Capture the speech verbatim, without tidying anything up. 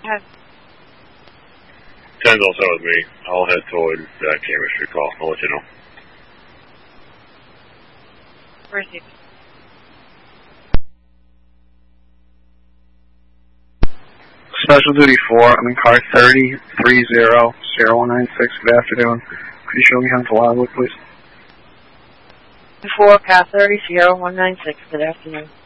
Yes. ten's also with me. I'll head toward that chemistry call. I'll let you know. Received. Special Duty four, I'm in car thirty three zero zero one nine six. Good afternoon. Could you show me how to Wildwood, please? four, car thirty, Sierra one nine six. Good afternoon.